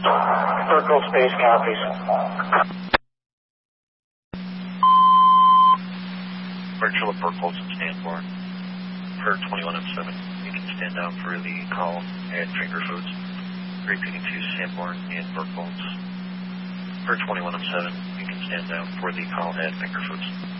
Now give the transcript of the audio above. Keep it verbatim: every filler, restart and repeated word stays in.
Circle space copies. Virtual at Burkholz and Sanborn. For twenty-one oh seven, you can stand down for the call at Finger Foods. Repeating to Sanborn and Burkholz. For twenty-one oh seven, you can stand down for the call at Finger Foods.